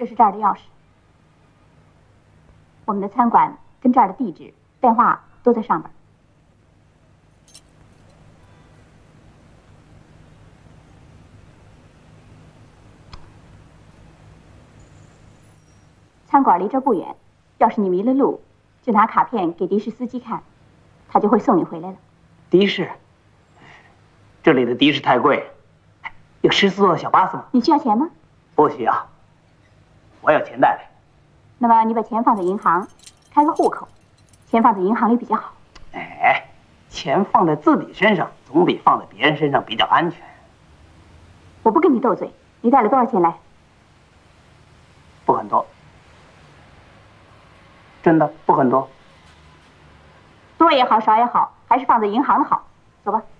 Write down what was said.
这是这儿的钥匙。我们的餐馆跟这儿的地址、电话都在上面。餐馆离这儿不远，要是你迷了路，就拿卡片给的士司机看，他就会送你回来了。 的士？这里的的士太贵，有14座的小巴士吗？ 你需要钱吗？ 不需要，我有钱袋里。 那么你把钱放在银行，开个户口，钱放在银行里比较好。 哎，钱放在自己身上总比放在别人身上比较安全。 我不跟你斗嘴，你带了多少钱来？ 不很多，真的不很多。 多也好，少也好，还是放在银行的好。走吧。